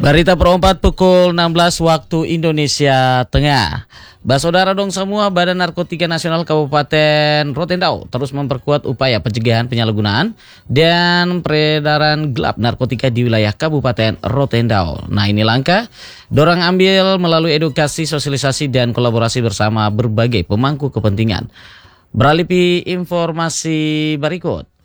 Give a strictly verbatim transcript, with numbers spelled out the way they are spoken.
Berita perempat pukul enam belas waktu Indonesia Tengah. Bah saudara dong semua, Badan Narkotika Nasional Kabupaten Rotendao terus memperkuat upaya pencegahan penyalahgunaan dan peredaran gelap narkotika di wilayah Kabupaten Rotendao. Nah, ini langkah dorang ambil melalui edukasi, sosialisasi, dan kolaborasi bersama berbagai pemangku kepentingan. Beralih informasi berikut.